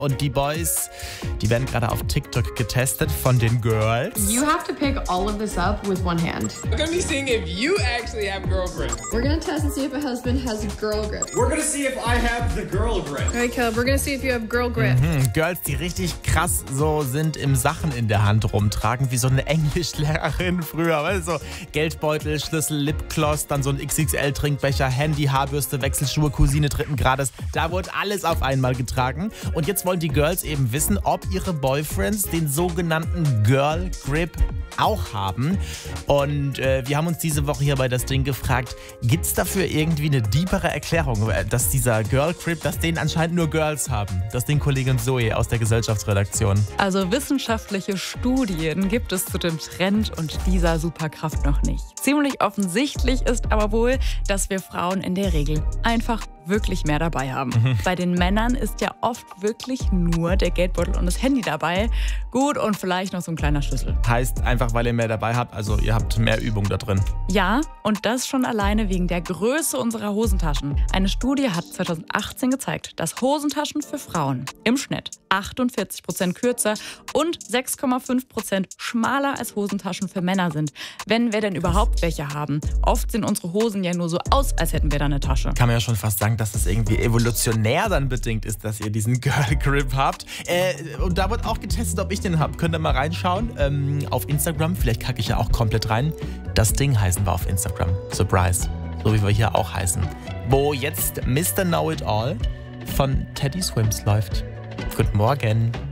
Und die Boys, die werden gerade auf TikTok getestet von den Girls. You have to pick all of this up with one hand. We're gonna be seeing if you actually have girl grip. We're gonna test and see if a husband has girl grip. We're gonna see if I have the girl grip. Okay, Caleb, we're gonna see if you have girl grip. Girls, die richtig krass so sind im Sachen in der Hand rumtragen, wie so eine Englischlehrerin früher. Weißt du, so Geldbeutel, Schlüssel, Lipgloss, dann so ein XXL-Trinkbecher, Handy, Haarbürste, Wechselschuhe, Cousine dritten Grades. Da wurde alles auf einmal getragen. Und jetzt wollen die Girls eben wissen, ob ihre Boyfriends den sogenannten Girl Grip auch haben. Und wir haben uns diese Woche hier bei Das Ding gefragt, gibt es dafür irgendwie eine deepere Erklärung, dass dieser Girl Grip, dass den anscheinend nur Girls haben? Das Ding Kollegin Zoe aus der Gesellschaftsredaktion. Also wissenschaftliche Studien gibt es zu dem Trend und dieser Superkraft noch nicht. Ziemlich offensichtlich ist aber wohl, dass wir Frauen in der Regel einfach wirklich mehr dabei haben. Bei den Männern ist ja oft wirklich nur der Geldbeutel und das Handy dabei. Gut, und vielleicht noch so ein kleiner Schlüssel. Heißt einfach, weil ihr mehr dabei habt, also ihr habt mehr Übung da drin. Ja, und das schon alleine wegen der Größe unserer Hosentaschen. Eine Studie hat 2018 gezeigt, dass Hosentaschen für Frauen im Schnitt 48% kürzer und 6,5% schmaler als Hosentaschen für Männer sind. Wenn wir denn überhaupt welche haben. Oft sehen unsere Hosen ja nur so aus, als hätten wir da eine Tasche. Kann man ja schon fast sagen, dass das irgendwie evolutionär dann bedingt ist, dass ihr diesen Girl Grip habt. Und da wird auch getestet, ob ich den habe. Könnt ihr mal reinschauen auf Instagram. Vielleicht kacke ich ja auch komplett rein. Das Ding heißen wir auf Instagram. Surprise. So wie wir hier auch heißen. Wo jetzt Mr. Know-It-All von Teddy Swims läuft. Guten Morgen.